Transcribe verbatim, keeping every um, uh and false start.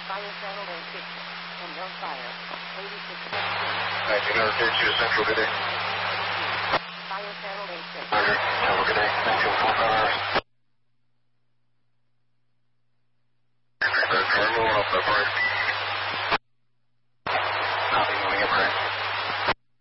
Fire channel A six. And no fire. eighty-six. nineteen hundred thirty-two Central, good day. Fire channel A six. Roger, Central, good day. nineteen four hours. Terminal up,